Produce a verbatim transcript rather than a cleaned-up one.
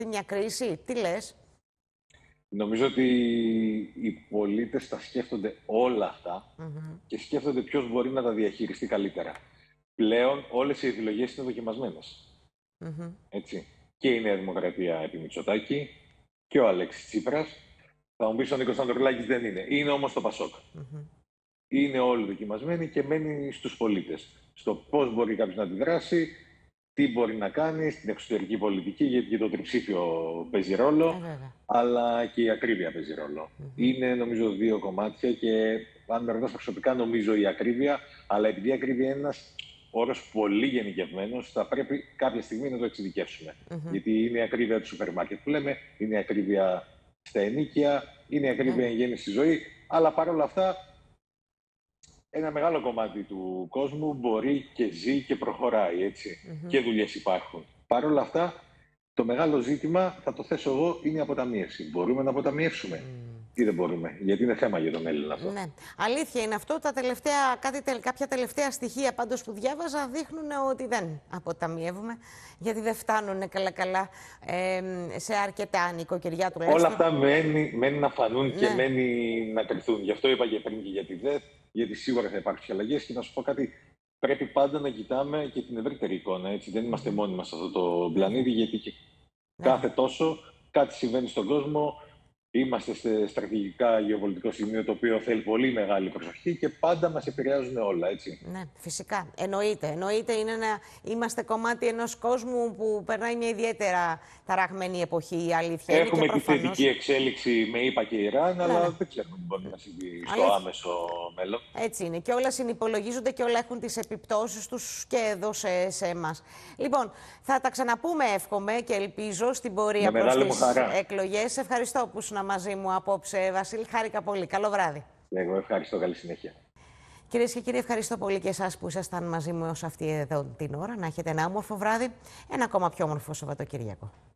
μια κρίση, τι λες? Νομίζω ότι οι πολίτες τα σκέφτονται όλα αυτά Mm-hmm. και σκέφτονται ποιος μπορεί να τα διαχειριστεί καλύτερα. Πλέον όλες οι επιλογές είναι δοκιμασμένες. Mm-hmm. Έτσι. Και η Νέα Δημοκρατία επί Μητσοτάκη και ο Αλέξης Τσίπρας. Θα μου πεις ο Νίκος Ανδρουλάκης δεν είναι. Είναι όμως το Πασόκ. Mm-hmm. Είναι όλοι δοκιμασμένοι και μένει στους πολίτες. Στο πώς μπορεί κάποιος να αντιδράσει, τι μπορεί να κάνει στην εξωτερική πολιτική, γιατί και το τριψήφιο παίζει ρόλο, Ε, αλλά και η ακρίβεια παίζει ρόλο. Mm-hmm. Είναι νομίζω δύο κομμάτια και αν με ρωτάς προσωπικά νομίζω η ακρίβεια, αλλά επειδή η ακρίβεια είναι ένας όρος πολύ γενικευμένος, θα πρέπει κάποια στιγμή να το εξειδικεύσουμε. Mm-hmm. Γιατί είναι η ακρίβεια του σούπερ μάρκετ που λέμε, είναι η ακρίβεια στα ενοίκια, είναι η ακρίβεια εν γέννη στη ζωή, αλλά παρόλα αυτά ένα μεγάλο κομμάτι του κόσμου μπορεί και ζει και προχωράει, έτσι. Mm-hmm. Και δουλειές υπάρχουν. Παρ' όλα αυτά, το μεγάλο ζήτημα, θα το θέσω εγώ, είναι η αποταμίευση. Μπορούμε να αποταμιεύσουμε Mm. ή δεν μπορούμε? Γιατί είναι θέμα για τον Έλληνα αυτό. Ναι. Αλήθεια είναι αυτό. Τα τελευταία, κάτι, κάποια τελευταία στοιχεία πάντως που διάβαζα δείχνουν ότι δεν αποταμιεύουμε, γιατί δεν φτάνουν καλά-καλά ε, σε αρκετά νοικοκυριά τουλάχιστον. Όλα αυτά μένει, μένει να φανούν Ναι. και μένει να κρυθούν. Γι' αυτό είπα και πριν και για τη ΔΕΘ, γιατί σίγουρα θα υπάρξουν αλλαγές. Και να σου πω κάτι, πρέπει πάντα να κοιτάμε και την ευρύτερη εικόνα. Έτσι. Δεν είμαστε μόνοι μας σε αυτό το πλανήτη, γιατί και Ναι. κάθε τόσο κάτι συμβαίνει στον κόσμο. Είμαστε σε στρατηγικά γεωπολιτικό σημείο το οποίο θέλει πολύ μεγάλη προσοχή και πάντα μας επηρεάζουν όλα, έτσι. Ναι, φυσικά. Εννοείται. Εννοείται είναι να είμαστε κομμάτι ενός κόσμου που περνάει μια ιδιαίτερα ταραγμένη εποχή, η αλήθεια. Έχουμε είναι τη προφανώς... θετική εξέλιξη με ΗΠΑ και Ιράν, ναι, αλλά ναι. δεν ξέρουμε τι μπορεί να συμβεί στο αλήθεια. άμεσο μέλλον. Έτσι είναι. Και όλα συνυπολογίζονται και όλα έχουν τις επιπτώσεις τους και εδώ σε, σε εμάς. Λοιπόν, θα τα ξαναπούμε, εύχομαι και ελπίζω στην πορεία προς τις εκλογές. Ευχαριστώ που ήσουν μαζί μου απόψε, Βασίλη. Χάρηκα πολύ. Καλό βράδυ. Εγώ ευχαριστώ. Καλή συνέχεια. Κυρίες και κύριοι, ευχαριστώ πολύ και εσάς που ήσασταν μαζί μου ως αυτή εδώ την ώρα. Να έχετε ένα όμορφο βράδυ, ένα ακόμα πιο όμορφο Σαββατοκύριακο.